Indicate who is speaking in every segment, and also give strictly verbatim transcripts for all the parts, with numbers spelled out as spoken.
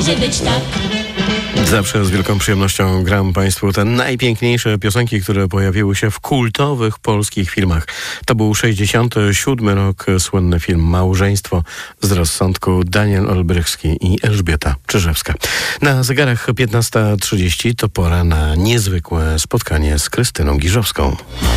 Speaker 1: być tak.
Speaker 2: Zawsze z wielką przyjemnością gram Państwu te najpiękniejsze piosenki, które pojawiły się w kultowych polskich filmach. To był sześćdziesiąty siódmy rok, słynny film Małżeństwo z rozsądku, Daniel Olbrychski i Elżbieta Czyżewska. Na zegarach piętnasta trzydzieści to pora na niezwykłe spotkanie z Krystyną Giżowską.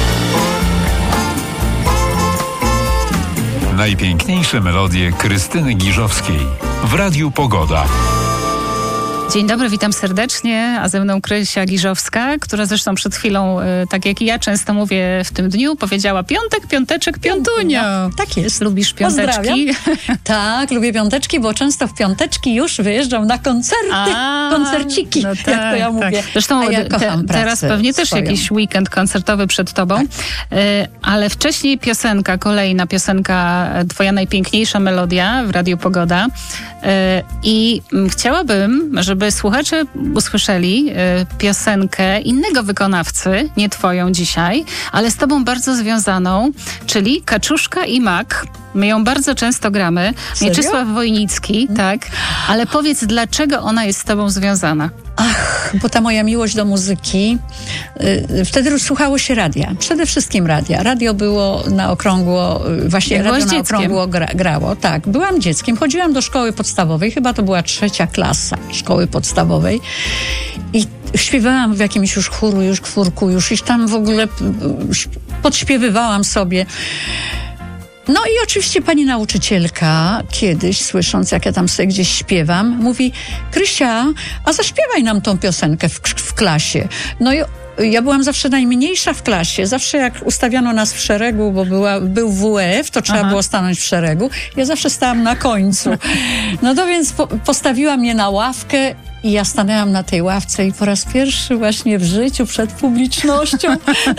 Speaker 3: Najpiękniejsze melodie Krystyny Giżowskiej w Radiu Pogoda.
Speaker 4: Dzień dobry, witam serdecznie, a ze mną Krysia Giżowska, która zresztą przed chwilą, tak jak i ja często mówię w tym dniu, powiedziała piątek, piąteczek, piątunio.
Speaker 5: Tak jest.
Speaker 4: Lubisz piąteczki?
Speaker 5: Tak, lubię piąteczki, bo często w piąteczki już wyjeżdżam na koncerty, a, koncerciki,
Speaker 4: no tak,
Speaker 5: jak to ja mówię.
Speaker 4: Tak. Zresztą
Speaker 5: a ja
Speaker 4: te, teraz pewnie też
Speaker 5: swoją. Jakiś
Speaker 4: weekend koncertowy przed tobą, tak. y, ale wcześniej piosenka, kolejna piosenka, twoja najpiękniejsza melodia w Radiu Pogoda. Y, I chciałabym, żeby słuchacze usłyszeli y, piosenkę innego wykonawcy, nie twoją dzisiaj, ale z tobą bardzo związaną, czyli Kaczuszka i Mak. My ją bardzo często gramy.
Speaker 5: Serio?
Speaker 4: Mieczysław Wojnicki, hmm. tak. Ale powiedz, dlaczego ona jest z tobą związana?
Speaker 5: Ach, bo ta moja miłość do muzyki, y, wtedy słuchało się radia. Przede wszystkim radia. Radio było na okrągło, y, właśnie
Speaker 4: Jak
Speaker 5: radio na
Speaker 4: dzieckiem.
Speaker 5: okrągło gra, grało. Tak, byłam dzieckiem. Chodziłam do szkoły podstawowej, chyba to była trzecia klasa szkoły podstawowej. I śpiewałam w jakimś już chóru, już chórku, już i tam w ogóle y, podśpiewywałam sobie. No i oczywiście pani nauczycielka kiedyś, słysząc jak ja tam sobie gdzieś śpiewam, mówi: Krysia, a zaśpiewaj nam tą piosenkę w, w klasie. No i ja byłam zawsze najmniejsza w klasie. Zawsze jak ustawiano nas w szeregu, bo była, był W F, to trzeba Aha. było stanąć w szeregu. Ja zawsze stałam na końcu. No to więc po, postawiła mnie na ławkę i ja stanęłam na tej ławce i po raz pierwszy właśnie w życiu przed publicznością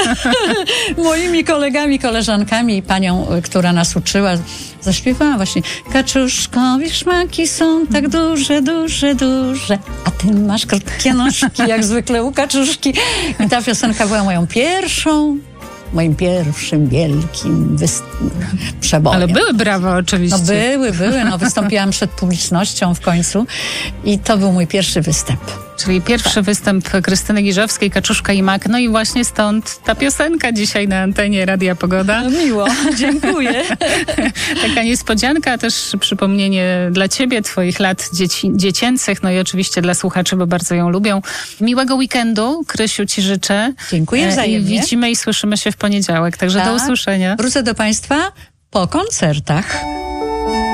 Speaker 5: moimi kolegami, koleżankami i panią, która nas uczyła, zaśpiewałam właśnie: Kaczuszkowi szmaki są tak duże, duże, duże, a ty masz krótkie nóżki, jak zwykle u kaczuszki. I ta piosenka była moją pierwszą, moim pierwszym wielkim wyst- przebojem.
Speaker 4: Ale były brawa oczywiście.
Speaker 5: No były, były. No wystąpiłam przed publicznością w końcu i to był mój pierwszy występ.
Speaker 4: Czyli pierwszy tak. występ Krystyny Giżowskiej, Kaczuszka i Mak. No i właśnie stąd ta piosenka dzisiaj na antenie Radia Pogoda.
Speaker 5: No, miło, dziękuję.
Speaker 4: Taka niespodzianka, też przypomnienie dla ciebie, twoich lat dzieci, dziecięcych, no i oczywiście dla słuchaczy, bo bardzo ją lubią. Miłego weekendu, Krysiu, ci życzę.
Speaker 5: Dziękuję wzajemnie.
Speaker 4: I widzimy i słyszymy się w poniedziałek, także tak. do usłyszenia.
Speaker 5: Wrócę do państwa po koncertach.